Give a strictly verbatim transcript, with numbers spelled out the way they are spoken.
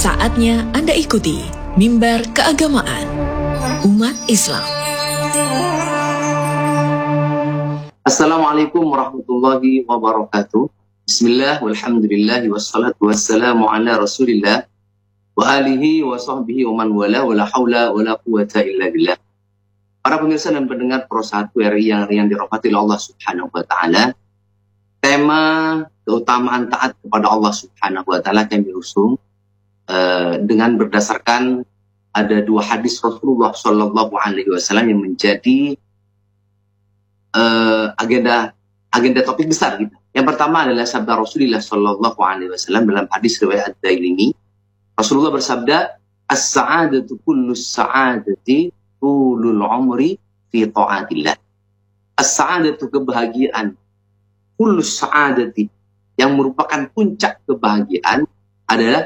Saatnya Anda ikuti Mimbar Keagamaan Umat Islam. Assalamualaikum warahmatullahi wabarakatuh. Bismillah, walhamdulillah, wassalatu wassalamu ala rasulillah wa alihi wa sahbihi wa man wala, wa la hawla wa la quwata illa billah. Para pemirsa dan pendengar Pro satu R I yang, yang dirahmati oleh Allah Subhanahu wa Ta'ala, tema keutamaan taat kepada Allah Subhanahu wa Ta'ala kami usung uh, dengan berdasarkan ada dua hadis Rasulullah Shallallahu Alaihi Wasallam yang menjadi uh, agenda agenda topik besar gitu. Yang pertama adalah sabda Rasulullah Shallallahu Alaihi Wasallam dalam hadis riwayat Ad-Dailimi. Rasulullah bersabda, "As-sa'adatu kullu sa'adati tulul umri fi ta'atillah." As-sa'adatu, kebahagiaan, kullu sa'adati, yang merupakan puncak kebahagiaan adalah